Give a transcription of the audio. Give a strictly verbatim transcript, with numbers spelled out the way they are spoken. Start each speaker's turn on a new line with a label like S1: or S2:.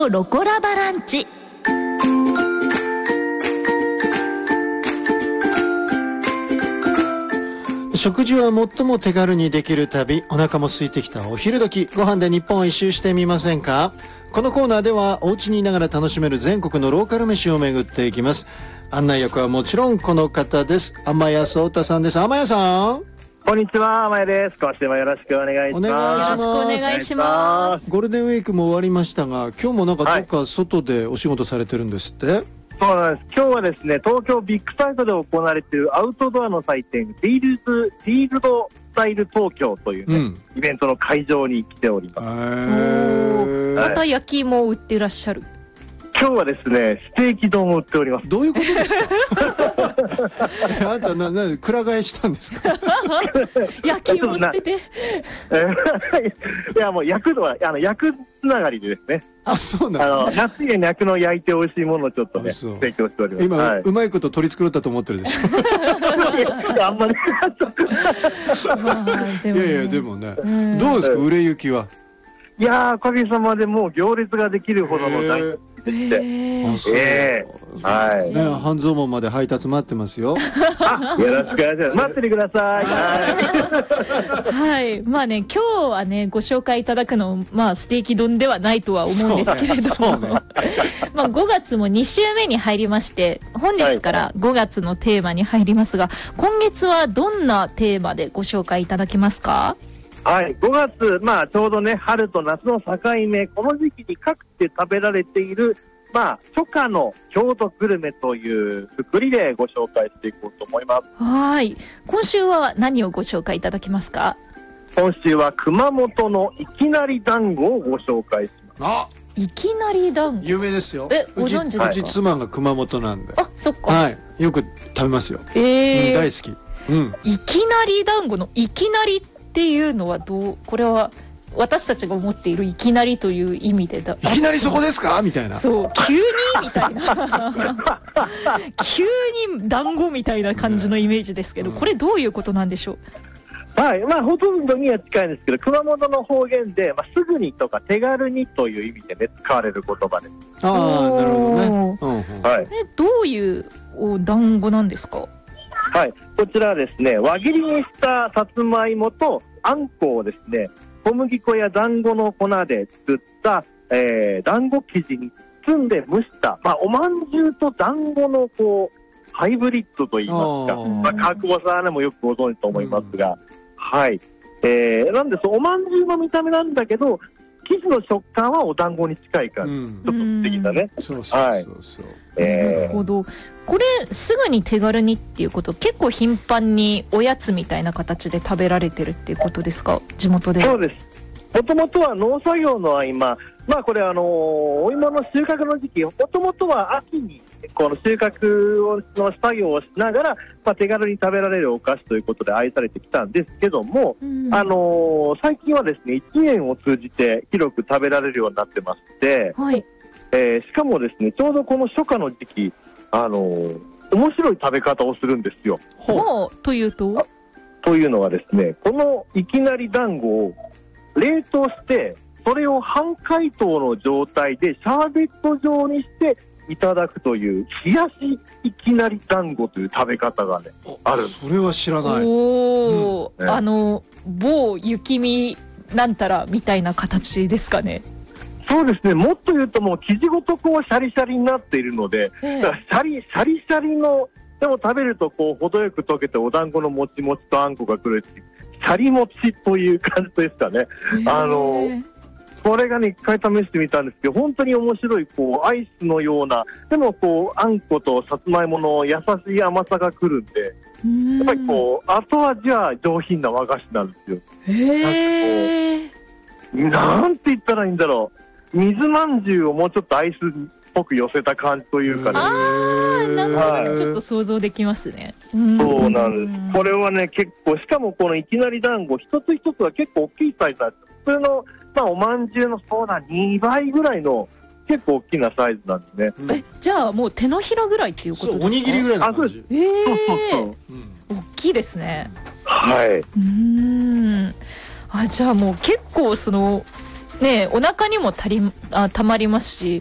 S1: ロコラバランチ。
S2: 食事は最も手軽にできる旅。お腹も空いてきたお昼時、ご飯で日本を一周してみませんか？このコーナーではお家にいながら楽しめる全国のローカル飯を巡っていきます。案内役はもちろんこの方です。天谷壮太さんです。天谷さん、
S3: こんにちは、天谷です。今週もよろしくお願いします。
S2: お願いします。
S1: よろしくお願いします。
S2: ゴールデンウィークも終わりましたが、今日もなんかどっか外でお仕事されてるんですって？はい、
S3: そうなんです。今日はですね、東京ビッグサイトで行われているアウトドアの祭典、フィールズ、フィールドスタイル東京というね、うん、イベントの会場に来ております。
S1: お、また焼き芋を売ってらっしゃる。
S3: 今日はですね、ステーキ丼を売っております。
S2: どういうことですか？あんたな、な、くら替えしたんですか？
S1: 焼き芋捨てて。
S3: いや、もう焼くのは、あの、焼くつながりでですね。
S2: あ、そうなんだ。
S3: あの、夏に焼くのを焼いて美味しいものをちょっとね、提供しております。
S2: 今、
S3: はい、
S2: うまいこと取り繕ったと思ってるでしょ。
S3: いや、あんまり。
S2: いやいや、でもね、どうですか、売れ行きは。
S3: いやー、おかげさまでもう行列ができるほどの大人気でして、
S2: えー、はい、ね、半蔵門まで配達待ってますよ。
S3: あ、よろしくお願いします。待っててください。
S1: はい、はい、まあね、今日はね、ご紹介いただくの、まあステーキ丼ではないとは思うんですけれども、ね、まあごがつもに週目に入りまして、本日からごがつのテーマに入りますが、今月はどんなテーマでご紹介いただけますか？
S3: はい、ごがつ、まあ、ちょうどね、春と夏の境目、この時期に各地で食べられている、まあ、初夏の郷土グルメというくくりでご紹介していこうと思います。
S1: はい。今週は何をご紹介いただけますか？
S3: 今週は熊本のいきなり団子をご紹介します。
S2: あ、
S1: いきなり団子。
S2: 有名ですよ。
S1: え、ご存知ですか？
S2: うち妻が熊本なんで。
S1: あ、そっか。
S2: はい。よく食べますよ。
S1: えー
S2: うん、大好き。うん。
S1: いきなり団子のいきなりっていうのはどう、これは私たちが思っているいきなりという意味でだ、
S2: いきなりそこですかみたいな。
S1: そう、急にみたいな急に団子みたいな感じのイメージですけど、これどういうことなんでしょう？
S3: はい、まあほとんどには近いんですけど、熊本の方言で、まあ、すぐにとか手軽にという意味でね、使われる言葉です。
S2: ああ、なるほどね。うんうん、
S3: はい。
S1: え、どういうお団子なんですか？
S3: はい、こちらはですね、輪切りにしたさつまいもとあんこをですね、小麦粉や団子の粉で作った、えー、団子生地に包んで蒸した、まあ、おまんじゅうと団子のこうハイブリッドといいますか、まあ、川久保さんもよくご存知と思いますが、うん、はい、えー、なんですおまんじゅうの見た目なんだけど、生地の食感はお団子に近い感じ、うん、ちょっと素敵だね。
S2: そうそうそうそう、
S1: はい、なるほど。これすぐに手軽にっていうこと、結構頻繁におやつみたいな形で食べられてるっていうことですか、地元で？
S3: そうです。もともとは農作業の合間、まあこれあのー、お芋の収穫の時期、もともとは秋にこの収穫の作業をしながら、まあ、手軽に食べられるお菓子ということで愛されてきたんですけども、うん、あのー、最近はですね、いちねんを通じて広く食べられるようになってまして、はい、えー、しかもですね、ちょうどこの初夏の時期、あのー、面白い食べ方をするんですよ。
S1: ほう、というと？
S3: というのはですね、このいきなり団子を冷凍して、それを半解凍の状態でシャーベット状にしていただくという冷やしいきなり団子という食べ方がね、ある。
S2: それは知らない。
S1: おー、うん、あの某雪見なんたらみたいな形ですかね？
S3: そうですね、もっと言うともう生地ごとこうシャリシャリになっているので、えー、だからシャリシャリシャリの、でも食べるとこう程よく溶けてお団子のもちもちとあんこがくるっていうシャリもちという感じですかね。あのこれがね、一回試してみたんですけど、本当に面白いこうアイスのような、でもこうあんことさつまいもの優しい甘さがくるんで、やっぱりこう後味は上品な和菓子なんですよ。
S1: へー、
S3: なんて言ったらいいんだろう、水まんじゅうをもうちょっとアイスっぽく寄せた感じというかね。
S1: あー、なんとなくちょっと想像できますね。はい、
S3: そうなんです。これはね、結構、しかもこのいきなり団子一つ一つは結構大きいサイズなんです。普通の、まあ、おまんじゅうのそうだにばいぐらいの結構大きなサイズなんですね。
S1: うん、え、じゃあもう手のひらぐらいっていうことですか？
S2: そう、おにぎりぐらいの感じ。
S1: えー、そうそうそう、うん、大きいですね。
S3: はい。う
S1: ーん、あ、じゃあもう結構そのねお腹にもたりあたまりますし、